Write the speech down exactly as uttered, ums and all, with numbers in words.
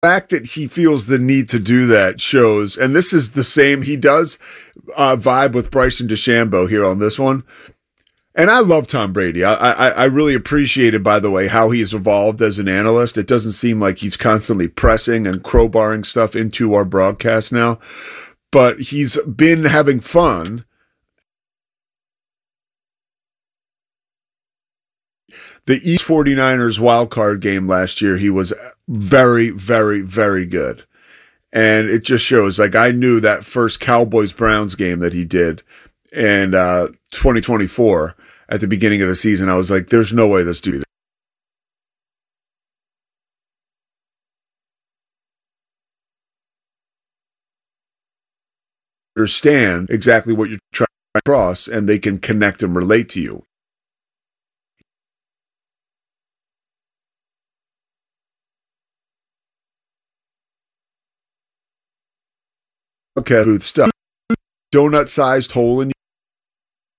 fact that he feels the need to do that shows, and this is the same, he does uh, vibe with Bryson DeChambeau here on this one. And I love Tom Brady. I, I I really appreciated, by the way, how he's evolved as an analyst. It doesn't seem like he's constantly pressing and crowbarring stuff into our broadcast now, but he's been having fun. The East 49ers wildcard game last year, he was very, very, very good. And it just shows, like, I knew that first Cowboys-Browns game that he did in uh, twenty twenty-four at the beginning of the season. I was like, there's no way this dude understand exactly what you're trying to cross, and they can connect and relate to you. Okay, stuff. Donut-sized hole in